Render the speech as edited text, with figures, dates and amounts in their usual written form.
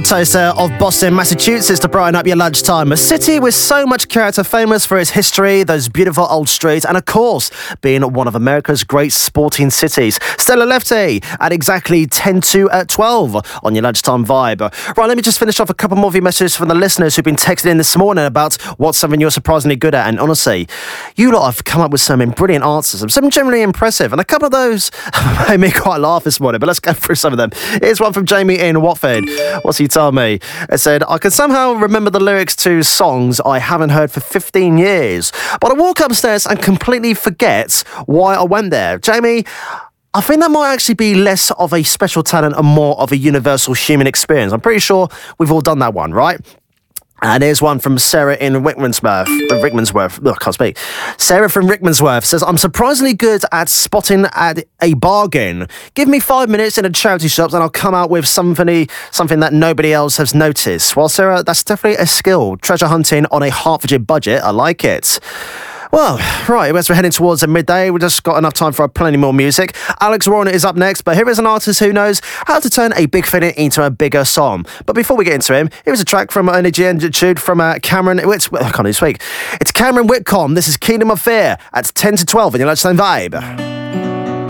toast of Boston, Massachusetts to brighten up your lunchtime. A city with so much character, famous for its history, those beautiful old streets, and of course, being one of America's great sporting cities. Stella Lefty at exactly 10 to 12 on your lunchtime vibe. Right, let me just finish off a couple more of your messages from the listeners who've been texting in this morning about what's something you're surprisingly good at. And honestly, you lot have come up with some brilliant answers, some generally impressive. And a couple of those made me quite laugh this morning, but let's go through some of them. Here's one from Jamie in Watford. What's he told me? It said, I can somehow remember the lyrics to songs I haven't heard for 15 years, but I walk upstairs and completely forget why I went there. Jamie, I think that might actually be less of a special talent and more of a universal human experience. I'm pretty sure we've all done that one, right? And here's one from Sarah in Rickmansworth. Oh, I can't speak. Sarah from Rickmansworth says, I'm surprisingly good at spotting at a bargain. Give me 5 minutes in a charity shop and I'll come out with something that nobody else has noticed. Well, Sarah, that's definitely a skill. Treasure hunting on a Hertfordshire budget. I like it. Well, right, as we're heading towards the midday, we've just got enough time for plenty more music. Alex Warren is up next, but here is an artist who knows how to turn a big feeling into a bigger song. But before we get into him, here's a track from Energy Attitude from Cameron. I can't even speak. It's Cameron Whitcomb. This is Kingdom of Fear at 10 to 12 in your lunchtime vibe.